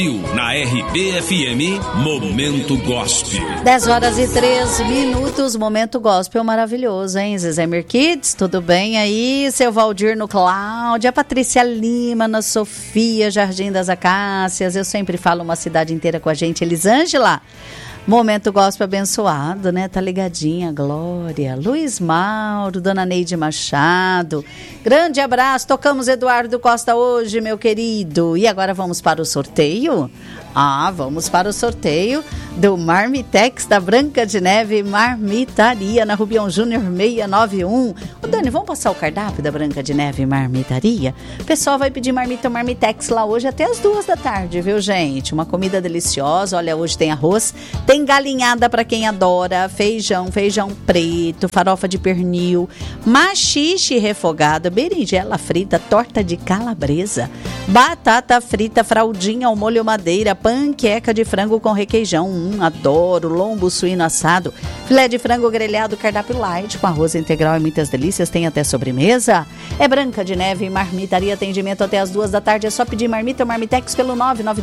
Na RBFM, Momento Gospel. 10h03, Momento Gospel maravilhoso, hein? Zezé Merquides, tudo bem aí? Seu Valdir no Cláudia, Patrícia Lima, Ana Sofia, Jardim das Acácias. Eu sempre falo uma cidade inteira com a gente. Elisângela, Momento Gospel abençoado, né? Tá ligadinha, Glória. Luiz Mauro, Dona Neide Machado. Grande abraço, tocamos Eduardo Costa hoje, meu querido. E agora vamos para o sorteio? Vamos para o sorteio do Marmitex da Branca de Neve Marmitaria, na Rubião Júnior 691. Ô Dani, vamos passar o cardápio da Branca de Neve Marmitaria? O pessoal vai pedir marmita ou Marmitex lá hoje até as 2h, viu, gente? Uma comida deliciosa. Olha, hoje tem arroz, tem galinhada para quem adora, feijão preto, farofa de pernil, maxixe refogado, berinjela frita, torta de calabresa, batata frita, fraldinha ao molho madeira, panqueca de frango com requeijão, adoro, lombo suíno assado, filé de frango grelhado, cardápio light com arroz integral e muitas delícias, tem até sobremesa. É Branca de Neve Marmitaria, atendimento até as 2h, é só pedir marmita ou Marmitex pelo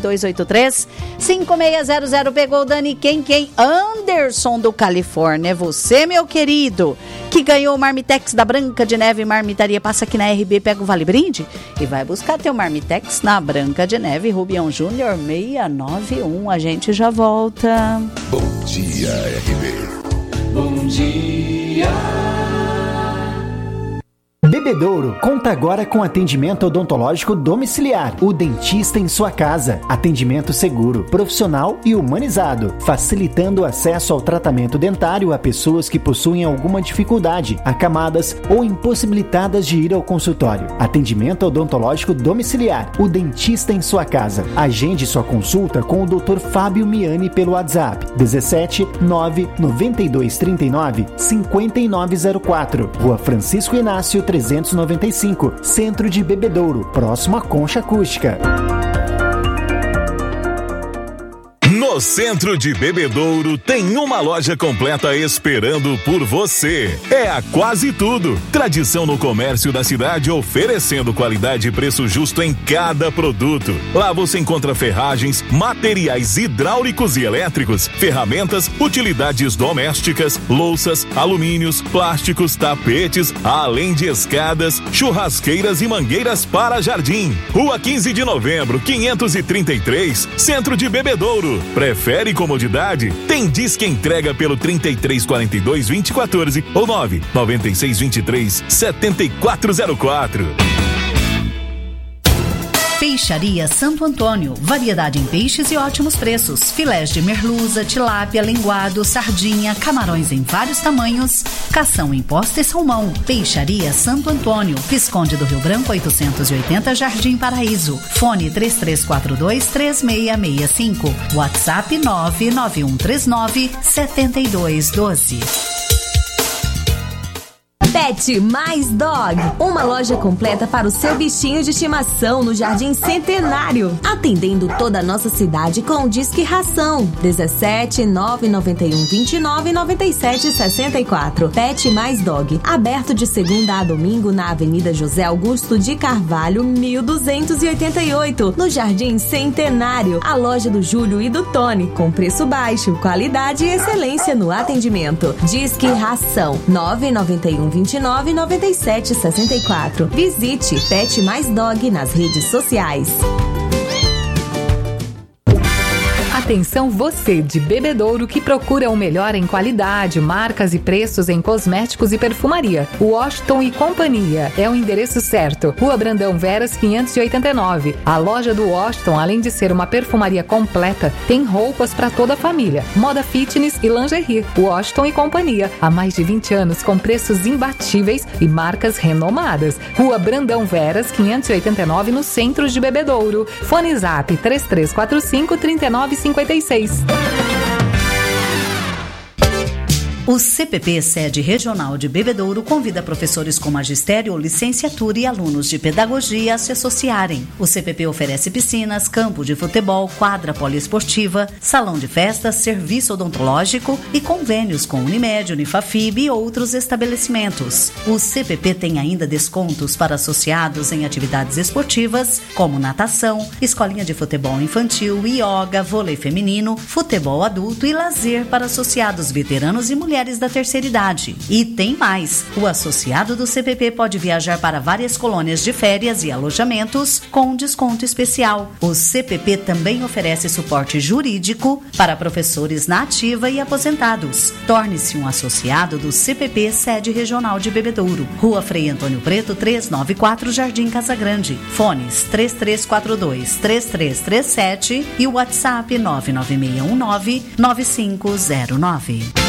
99283-5600. Pegou, Dani, quem? Anderson do Califórnia, é você, meu querido, que ganhou o Marmitex da Branca de Neve Marmitaria. Passa aqui na RB, pega o Vale Brinde e vai buscar teu Marmitex na Branca de Neve, Rubião Júnior 691. A gente já volta. Bom dia, RB. Bom dia. Bebedouro conta agora com atendimento odontológico domiciliar. O dentista em sua casa. Atendimento seguro, profissional e humanizado, facilitando o acesso ao tratamento dentário a pessoas que possuem alguma dificuldade, acamadas ou impossibilitadas de ir ao consultório. Atendimento odontológico domiciliar. O dentista em sua casa. Agende sua consulta com o Dr. Fábio Miani pelo WhatsApp 17 992 39 5904. Rua Francisco Inácio 395, Centro de Bebedouro, próximo à Concha Acústica. No Centro de Bebedouro tem uma loja completa esperando por você. É a Quase Tudo. Tradição no comércio da cidade, oferecendo qualidade e preço justo em cada produto. Lá você encontra ferragens, materiais hidráulicos e elétricos, ferramentas, utilidades domésticas, louças, alumínios, plásticos, tapetes, além de escadas, churrasqueiras e mangueiras para jardim. Rua 15 de Novembro, 533, Centro de Bebedouro. Prefere comodidade? Tem Disque Entrega pelo 3342-2014 ou 99623-7404. Peixaria Santo Antônio, variedade em peixes e ótimos preços. Filés de merluza, tilápia, linguado, sardinha, camarões em vários tamanhos, cação em posta e salmão. Peixaria Santo Antônio, Visconde do Rio Branco 880, Jardim Paraíso. Fone 3342-3665. WhatsApp 99139-7212. Pet Mais Dog, uma loja completa para o seu bichinho de estimação no Jardim Centenário, atendendo toda a nossa cidade com o Disque Ração 17 991 29 97 64. Pet Mais Dog, aberto de segunda a domingo na Avenida José Augusto de Carvalho 1288, no Jardim Centenário. A loja do Júlio e do Tony, com preço baixo, qualidade e excelência no atendimento. Disque Ração 991 29 97 64. Visite Pet Mais Dog nas redes sociais. Atenção você de Bebedouro que procura o melhor em qualidade, marcas e preços em cosméticos e perfumaria. Washington e Companhia é o endereço certo. Rua Brandão Veras 589. A loja do Washington, além de ser uma perfumaria completa, tem roupas para toda a família, moda fitness e lingerie. Washington e Companhia, há mais de 20 anos com preços imbatíveis e marcas renomadas. Rua Brandão Veras 589, no centro de Bebedouro. Fone Zap 3345 3956. O CPP Sede Regional de Bebedouro convida professores com magistério ou licenciatura e alunos de pedagogia a se associarem. O CPP oferece piscinas, campo de futebol, quadra poliesportiva, salão de festas, serviço odontológico e convênios com Unimed, Unifafib e outros estabelecimentos. O CPP tem ainda descontos para associados em atividades esportivas, como natação, escolinha de futebol infantil, ioga, vôlei feminino, futebol adulto e lazer para associados veteranos e mulheres da terceira idade. E tem mais! O associado do CPP pode viajar para várias colônias de férias e alojamentos com desconto especial. O CPP também oferece suporte jurídico para professores na ativa e aposentados. Torne-se um associado do CPP Sede Regional de Bebedouro. Rua Frei Antônio Preto, 394, Jardim Casagrande. Fones 3342-3337 e o WhatsApp 99619-9509.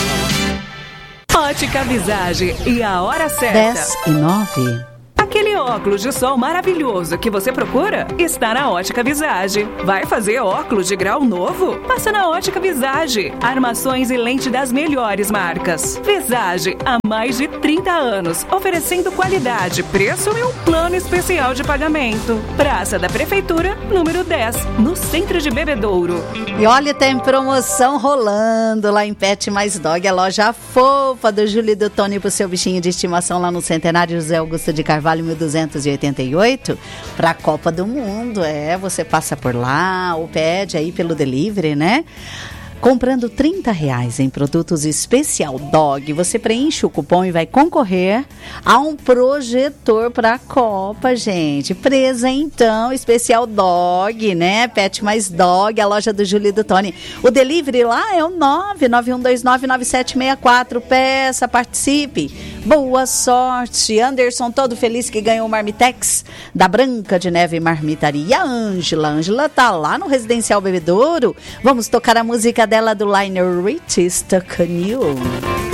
Ótica Visage e a hora certa. 10:09. Aquele óculos de sol maravilhoso que você procura está na Ótica Visage. Vai fazer óculos de grau novo? Passa na Ótica Visage. Armações e lente das melhores marcas. Visage, há mais de 30 anos, oferecendo qualidade, preço e um plano especial de pagamento. Praça da Prefeitura, número 10, no centro de Bebedouro. E olha, tem promoção rolando lá em Pet Mais Dog, a loja fofa do Júlio e do Tony pro seu bichinho de estimação lá no Centenário José Augusto de Carvalho, 1288, para a Copa do Mundo. Você passa por lá ou pede aí pelo delivery, né? Comprando R$30 em produtos Especial Dog, você preenche o cupom e vai concorrer a um projetor para a Copa, gente. Presentão Especial Dog, né? Pet Mais Dog, a loja do Júlio e do Tony. O delivery lá é o 991299764. Peça, participe. Boa sorte. Anderson, todo feliz que ganhou o Marmitex da Branca de Neve Marmitaria. A Ângela tá lá no Residencial Bebedouro. Vamos tocar a música dela do Lionel Richie, Stuck on You.